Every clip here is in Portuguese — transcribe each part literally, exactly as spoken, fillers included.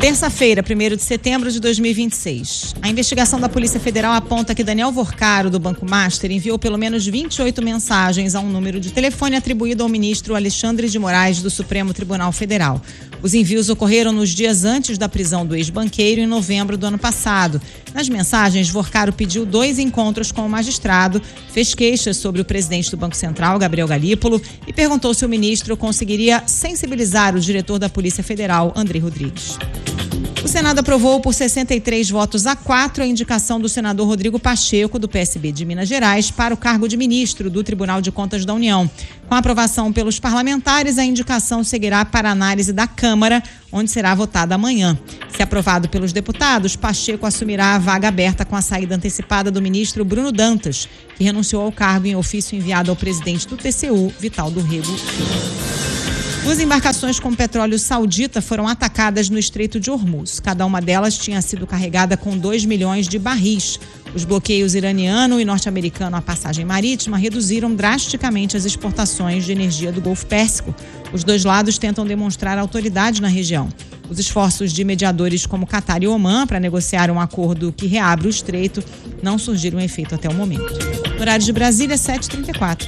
Terça-feira, primeiro de setembro de dois mil e vinte e seis. A investigação da Polícia Federal aponta que Daniel Vorcaro, do Banco Master, enviou pelo menos vinte e oito mensagens a um número de telefone atribuído ao ministro Alexandre de Moraes, do Supremo Tribunal Federal. Os envios ocorreram nos dias antes da prisão do ex-banqueiro, em novembro do ano passado. Nas mensagens, Vorcaro pediu dois encontros com o magistrado, fez queixas sobre o presidente do Banco Central, Gabriel Galípolo, e perguntou se o ministro conseguiria sensibilizar o diretor da Polícia Federal, André Rodrigues. O Senado aprovou por sessenta e três votos a quatro a indicação do senador Rodrigo Pacheco, do P S B de Minas Gerais, para o cargo de ministro do Tribunal de Contas da União. Com a aprovação pelos parlamentares, a indicação seguirá para análise da Câmara, onde será votada amanhã. Se aprovado pelos deputados, Pacheco assumirá a vaga aberta com a saída antecipada do ministro Bruno Dantas, que renunciou ao cargo em ofício enviado ao presidente do T C U, Vital do Rego. Duas embarcações com petróleo saudita foram atacadas no Estreito de Hormuz. Cada uma delas tinha sido carregada com dois milhões de barris. Os bloqueios iraniano e norte-americano à passagem marítima reduziram drasticamente as exportações de energia do Golfo Pérsico. Os dois lados tentam demonstrar autoridade na região. Os esforços de mediadores como Catar e Omã para negociar um acordo que reabre o estreito não surgiram efeito até o momento. No horário de Brasília, sete e trinta e quatro.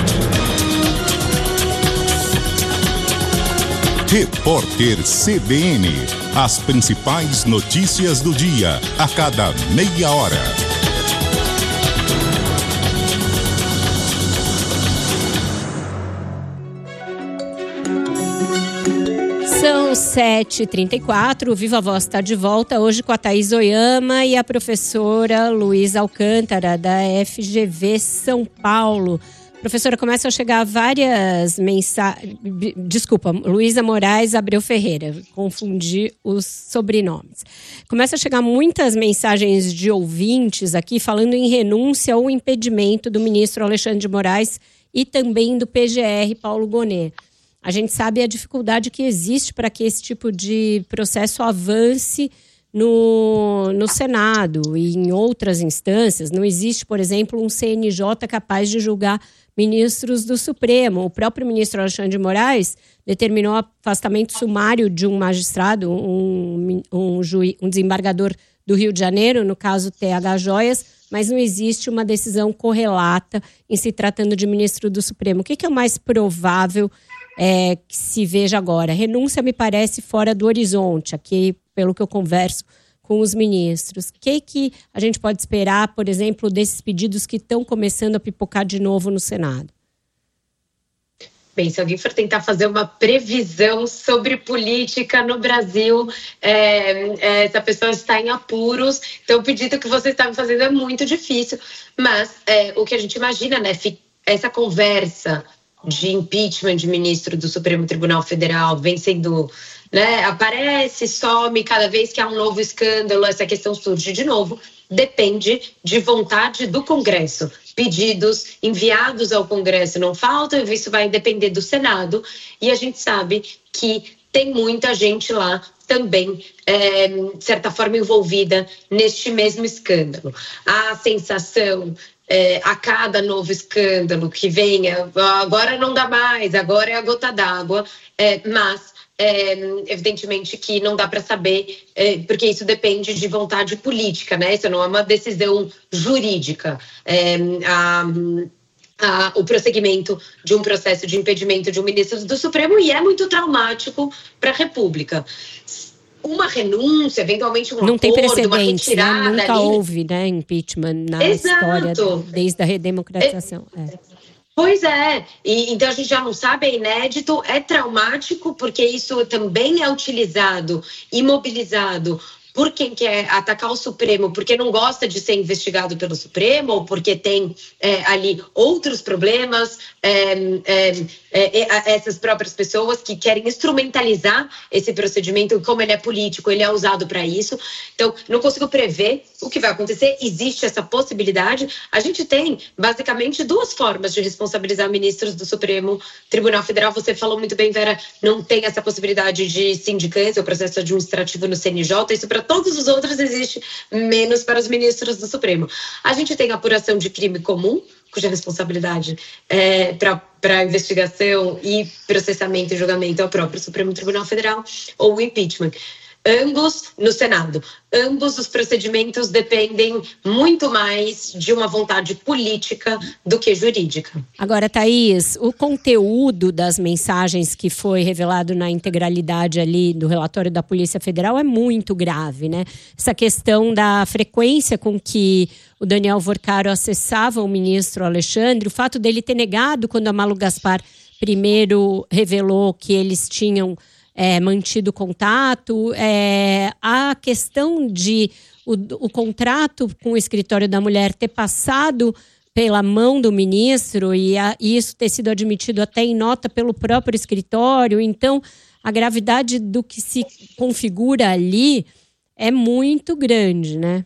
Repórter C B N. As principais notícias do dia, a cada meia hora. São sete e trinta e quatro, o Viva Voz está de volta hoje com a Thaís Oyama e a professora Luísa Alcântara, da F G V São Paulo. Professora, começam a chegar várias mensagens... Desculpa, Luísa Moraes Abreu Ferreira, confundi os sobrenomes. Começam a chegar muitas mensagens de ouvintes aqui falando em renúncia ou impedimento do ministro Alexandre de Moraes e também do P G R, Paulo Gonet. A gente sabe a dificuldade que existe para que esse tipo de processo avance no, no Senado e em outras instâncias. Não existe, por exemplo, um C N J capaz de julgar ministros do Supremo. O próprio ministro Alexandre de Moraes determinou o afastamento sumário de um magistrado, um, um, juiz, um desembargador do Rio de Janeiro, no caso T H Joias, mas não existe uma decisão correlata em se tratando de ministro do Supremo. O que, que é o mais provável é, que se veja agora? Renúncia me parece fora do horizonte, aqui pelo que eu converso com os ministros. O que, que a gente pode esperar, por exemplo, desses pedidos que estão começando a pipocar de novo no Senado? Bem, se alguém for tentar fazer uma previsão sobre política no Brasil, é, é, essa pessoa está em apuros. Então, o pedido que você está me fazendo é muito difícil. Mas é, o que a gente imagina, né, essa conversa de impeachment de ministro do Supremo Tribunal Federal vem sendo... Né, aparece, some, cada vez que há um novo escândalo, essa questão surge de novo, depende de vontade do Congresso. Pedidos enviados ao Congresso não faltam, isso vai depender do Senado, e a gente sabe que tem muita gente lá também, é, de certa forma, envolvida neste mesmo escândalo. A sensação... É, a cada novo escândalo que venha, agora não dá mais, agora é a gota d'água, é, mas é, evidentemente que não dá para saber, é, porque isso depende de vontade política, né? Isso não é uma decisão jurídica. É, a, a, o prosseguimento de um processo de impedimento de um ministro do Supremo, e é muito traumático para a República. Uma renúncia, eventualmente um não acordo, tem precedente, uma retirada, né? Nunca ali. houve, né, impeachment na Exato. História, desde a redemocratização. É. É. Pois é, e, então a gente já não sabe, é inédito, é traumático, porque isso também é utilizado e mobilizado por quem quer atacar o Supremo, porque não gosta de ser investigado pelo Supremo, ou porque tem é, ali outros problemas, é, é, é, essas próprias pessoas que querem instrumentalizar esse procedimento, como ele é político, ele é usado para isso. Então, não consigo prever o que vai acontecer, existe essa possibilidade. A gente tem, basicamente, duas formas de responsabilizar ministros do Supremo Tribunal Federal. Você falou muito bem, Vera, não tem essa possibilidade de sindicância ou processo administrativo no C N J, isso para todos os outros existe, menos para os ministros do Supremo. A gente tem a apuração de crime comum, cuja responsabilidade é, para investigação e processamento e julgamento é o próprio Supremo Tribunal Federal, ou o impeachment. ambos no Senado. Ambos os procedimentos dependem muito mais de uma vontade política do que jurídica. Agora, Thaís, o conteúdo das mensagens que foi revelado na integralidade ali do relatório da Polícia Federal é muito grave, né? Essa questão da frequência com que o Daniel Vorcaro acessava o ministro Alexandre, o fato dele ter negado quando a Malu Gaspar primeiro revelou que eles tinham É, mantido contato, é, a questão de o, o contrato com o escritório da mulher ter passado pela mão do ministro e, a, e isso ter sido admitido até em nota pelo próprio escritório. Então, a gravidade do que se configura ali é muito grande, né?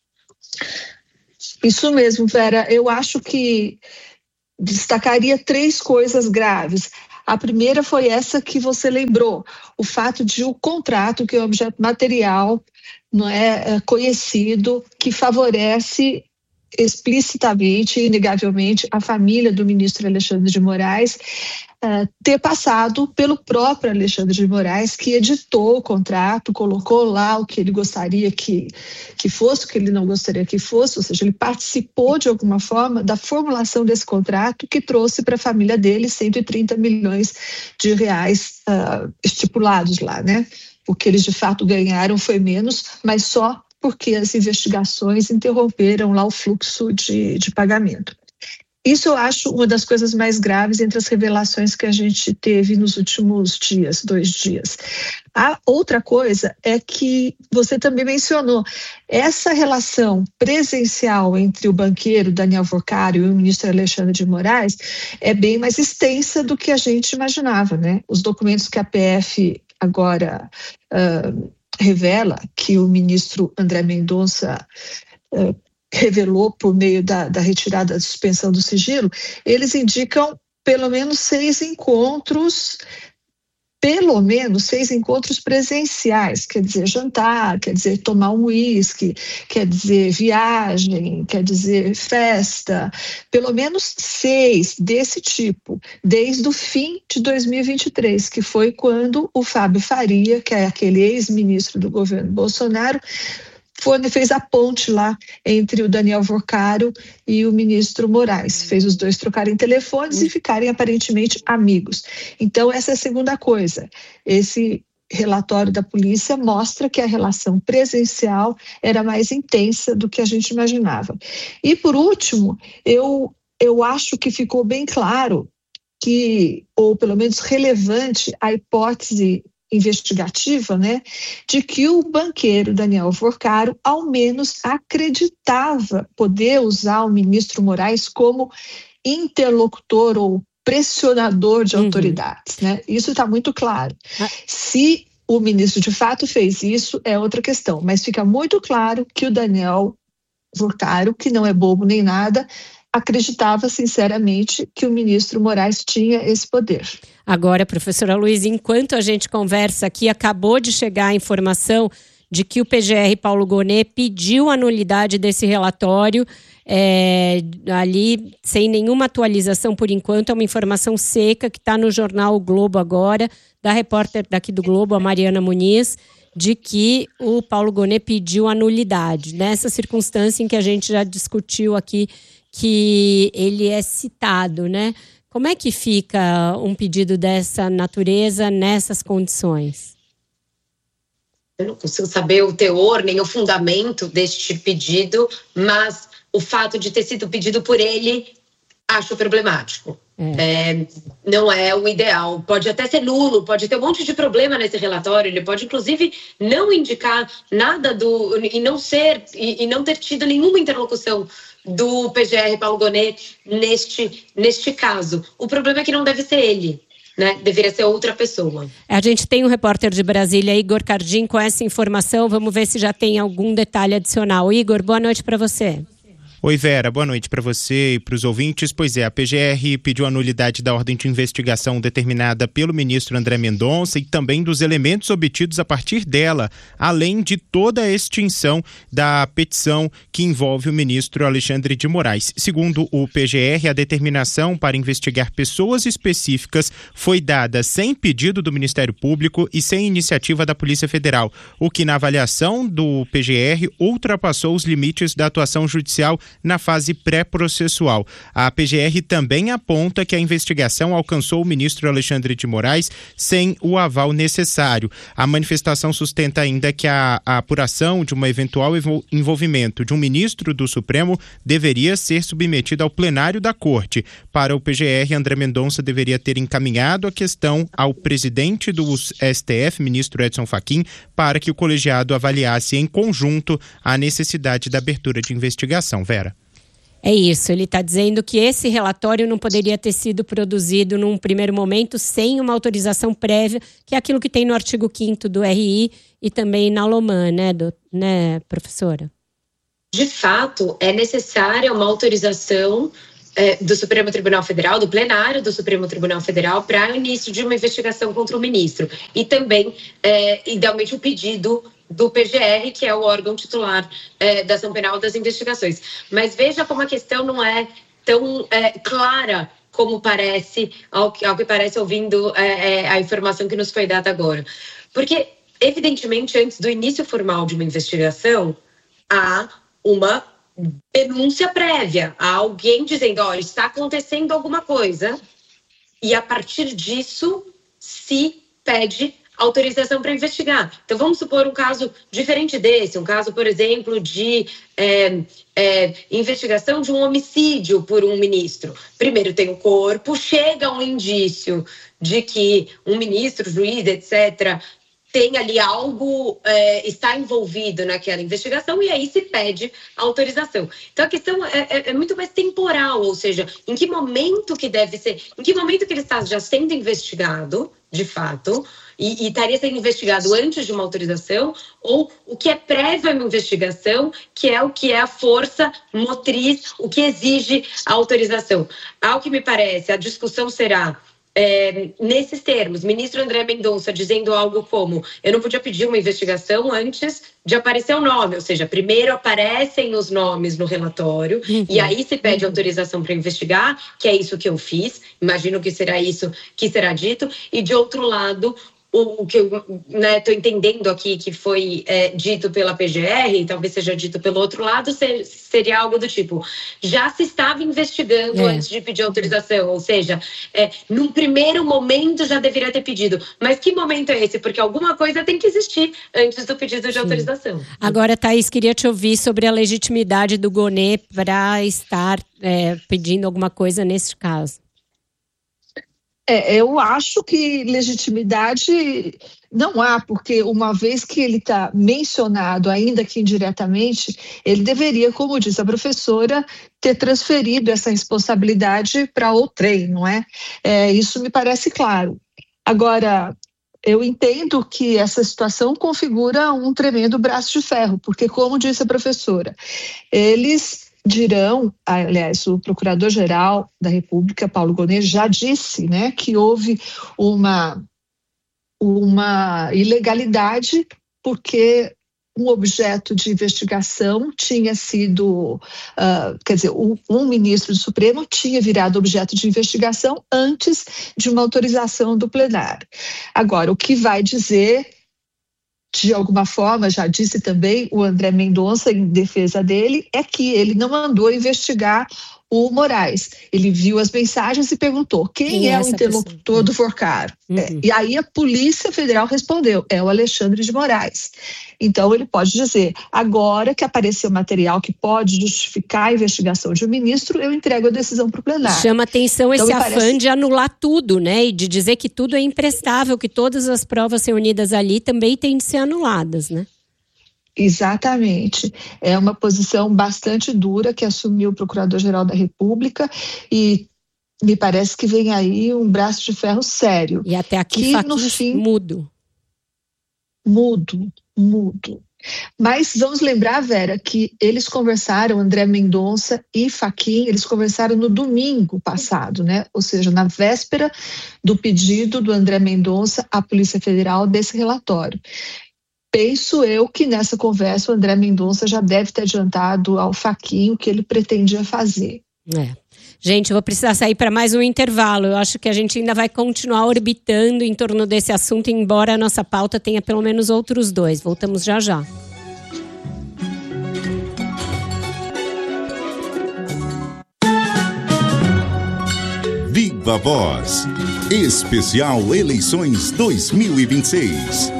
Isso mesmo, Vera. Eu acho que destacaria três coisas graves. A primeira foi essa que você lembrou, o fato de o contrato, que é um objeto material, não é, é conhecido, que favorece explicitamente e inegavelmente a família do ministro Alexandre de Moraes, uh, ter passado pelo próprio Alexandre de Moraes, que editou o contrato, colocou lá o que ele gostaria que, que fosse, o que ele não gostaria que fosse, ou seja, ele participou de alguma forma da formulação desse contrato que trouxe para a família dele cento e trinta milhões de reais uh, estipulados lá, né? O que eles de fato ganharam foi menos, mas só porque as investigações interromperam lá o fluxo de, de pagamento. Isso eu acho uma das coisas mais graves entre as revelações que a gente teve nos últimos dias, dois dias. A outra coisa é que você também mencionou, essa relação presencial entre o banqueiro Daniel Vorcaro e o ministro Alexandre de Moraes é bem mais extensa do que a gente imaginava, né? Os documentos que a P F agora Uh, revela, que o ministro André Mendonça uh, revelou por meio da, da retirada da suspensão do sigilo, eles indicam pelo menos seis encontros, pelo menos seis encontros presenciais, quer dizer jantar, quer dizer tomar um uísque, quer dizer viagem, quer dizer festa, pelo menos seis desse tipo, desde o fim de dois mil e vinte e três, que foi quando o Fábio Faria, que é aquele ex-ministro do governo Bolsonaro, Foi, fez a ponte lá entre o Daniel Vorcaro e o ministro Moraes. Fez os dois trocarem telefones e ficarem aparentemente amigos. Então, essa é a segunda coisa. Esse relatório da polícia mostra que a relação presencial era mais intensa do que a gente imaginava. E, por último, eu, eu acho que ficou bem claro que, ou pelo menos relevante, a hipótese investigativa, né, de que o banqueiro Daniel Vorcaro ao menos acreditava poder usar o ministro Moraes como interlocutor ou pressionador de uhum. autoridades, né? Isso está muito claro. Ah. Se o ministro de fato fez isso, é outra questão, mas fica muito claro que o Daniel Vorcaro, que não é bobo nem nada, acreditava sinceramente que o ministro Moraes tinha esse poder. Agora, professora Luiz, enquanto a gente conversa aqui, acabou de chegar a informação de que o P G R Paulo Gonet pediu a nulidade desse relatório, é, ali sem nenhuma atualização por enquanto, é uma informação seca que está no jornal O Globo agora, da repórter daqui do Globo, a Mariana Muniz, de que o Paulo Gonet pediu a nulidade, nessa circunstância em que a gente já discutiu aqui que ele é citado, né? Como é que fica um pedido dessa natureza nessas condições? Eu não consigo saber o teor nem o fundamento deste pedido, mas o fato de ter sido pedido por ele acho problemático. É. É, não é o ideal. Pode até ser nulo, pode ter um monte de problema nesse relatório. Ele pode, inclusive, não indicar nada do e não ser e, e não ter tido nenhuma interlocução do P G R Paulo Gonet neste, neste caso. O problema é que não deve ser ele, né? Deveria ser outra pessoa. A gente tem um repórter de Brasília, Igor Cardim, com essa informação. Vamos ver se já tem algum detalhe adicional. Igor, boa noite para você. Oi, Vera, boa noite para você e para os ouvintes. Pois é, a P G R pediu a nulidade da ordem de investigação determinada pelo ministro André Mendonça e também dos elementos obtidos a partir dela, além de toda a extinção da petição que envolve o ministro Alexandre de Moraes. Segundo o P G R, a determinação para investigar pessoas específicas foi dada sem pedido do Ministério Público e sem iniciativa da Polícia Federal, o que, na avaliação do P G R, ultrapassou os limites da atuação judicial na fase pré-processual. A P G R também aponta que a investigação alcançou o ministro Alexandre de Moraes sem o aval necessário. A manifestação sustenta ainda que a, a apuração de um eventual envolvimento de um ministro do Supremo deveria ser submetida ao plenário da Corte. Para o P G R, André Mendonça deveria ter encaminhado a questão ao presidente do S T F, ministro Edson Fachin, para que o colegiado avaliasse em conjunto a necessidade da abertura de investigação. Vera. É isso, ele está dizendo que esse relatório não poderia ter sido produzido num primeiro momento sem uma autorização prévia, que é aquilo que tem no artigo quinto do R I e também na LOMAN, né, do, né, professora? De fato, é necessária uma autorização é, do Supremo Tribunal Federal, do plenário do Supremo Tribunal Federal, para o início de uma investigação contra o ministro. E também, é, idealmente, o pedido do P G R, que é o órgão titular é, da ação penal das investigações. Mas veja como a questão não é tão é, clara como parece, ao que, ao que parece ouvindo é, é, a informação que nos foi dada agora. Porque, evidentemente, antes do início formal de uma investigação, há uma denúncia prévia, há alguém dizendo, ó, está acontecendo alguma coisa, e a partir disso se pede autorização para investigar. Então, vamos supor um caso diferente desse, um caso, por exemplo, de é, é, investigação de um homicídio por um ministro. Primeiro tem o corpo, chega um indício de que um ministro, juiz, etcétera, tem ali algo, é, está envolvido naquela investigação e aí se pede autorização. Então, a questão é, é, é muito mais temporal, ou seja, em que momento que deve ser, em que momento que ele está já sendo investigado, de fato, e, e estaria sendo investigado antes de uma autorização, ou o que é prévio a uma investigação, que é o que é a força motriz, o que exige a autorização. Ao que me parece, a discussão será É, nesses termos, ministro André Mendonça dizendo algo como, eu não podia pedir uma investigação antes de aparecer o nome, ou seja, primeiro aparecem os nomes no relatório, uhum. e aí se pede autorização para investigar, que é isso que eu fiz, imagino que será isso que será dito, e de outro lado, o, o que eu estou né, entendendo aqui que foi é, dito pela P G R, e talvez seja dito pelo outro lado, ser, seria algo do tipo, já se estava investigando é. antes de pedir autorização, ou seja, é, num primeiro momento já deveria ter pedido, mas que momento é esse? Porque alguma coisa tem que existir antes do pedido de Sim. autorização. Agora, Thaís, queria te ouvir sobre a legitimidade do Gonê para estar é, pedindo alguma coisa nesse caso. É, eu acho que legitimidade não há, porque uma vez que ele está mencionado, ainda que indiretamente, ele deveria, como disse a professora, ter transferido essa responsabilidade para outrem, não é? é? Isso me parece claro. Agora, eu entendo que essa situação configura um tremendo braço de ferro, porque, como disse a professora, eles dirão, aliás, o Procurador-Geral da República, Paulo Gonê, já disse, né, que houve uma, uma ilegalidade porque um objeto de investigação tinha sido, uh, quer dizer, um, um ministro do Supremo tinha virado objeto de investigação antes de uma autorização do plenário. Agora, o que vai dizer, de alguma forma, já disse também o André Mendonça em defesa dele, é que ele não mandou investigar o Moraes. Ele viu as mensagens e perguntou quem, quem é, é o interlocutor pessoa? do Forcaro. Uhum. É, e aí a Polícia Federal respondeu, é o Alexandre de Moraes. Então ele pode dizer, agora que apareceu material que pode justificar a investigação de um ministro, eu entrego a decisão para o plenário. Chama atenção então, esse afã parece... de anular tudo, né? E de dizer que tudo é imprestável, que todas as provas reunidas ali também têm de ser anuladas, né? Exatamente. É uma posição bastante dura que assumiu o Procurador-Geral da República e me parece que vem aí um braço de ferro sério. E até aqui que, Fachin no fim, mudo. mudo, mudo. Mas vamos lembrar, Vera, que eles conversaram, André Mendonça e Fachin, eles conversaram no domingo passado, né? Ou seja, na véspera do pedido do André Mendonça à Polícia Federal desse relatório. Penso eu que nessa conversa o André Mendonça já deve ter adiantado ao Fachin o que ele pretendia fazer. É. Gente, eu vou precisar sair para mais um intervalo. Eu acho que a gente ainda vai continuar orbitando em torno desse assunto, embora a nossa pauta tenha pelo menos outros dois. Voltamos já já. Viva Voz. Especial Eleições dois mil e vinte e seis.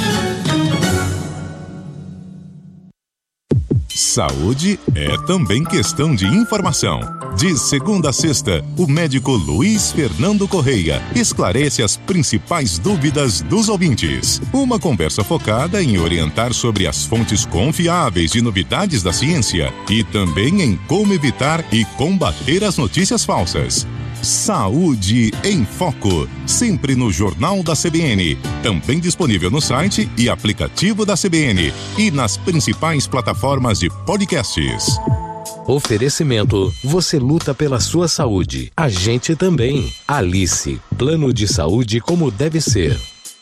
Saúde é também questão de informação. De segunda a sexta, o médico Luiz Fernando Correia esclarece as principais dúvidas dos ouvintes. Uma conversa focada em orientar sobre as fontes confiáveis de novidades da ciência e também em como evitar e combater as notícias falsas. Saúde em Foco, sempre no Jornal da C B N, também disponível no site e aplicativo da C B N e nas principais plataformas de podcasts. Oferecimento, você luta pela sua saúde, a gente também. Alice, plano de saúde como deve ser.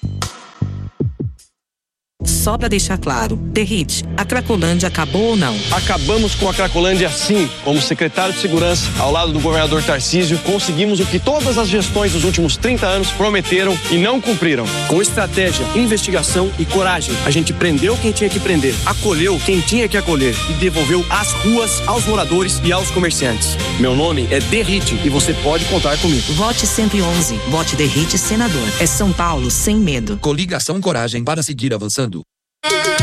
Só para deixar claro, Derrite, a Cracolândia acabou ou não? Acabamos com a Cracolândia sim. Como secretário de Segurança, ao lado do governador Tarcísio, conseguimos o que todas as gestões dos últimos trinta anos prometeram e não cumpriram. Com estratégia, investigação e coragem, a gente prendeu quem tinha que prender, acolheu quem tinha que acolher e devolveu as ruas aos moradores e aos comerciantes. Meu nome é Derrite e você pode contar comigo. Vote cento e onze, vote Derrite senador. É São Paulo sem medo. Coligação Coragem para seguir avançando.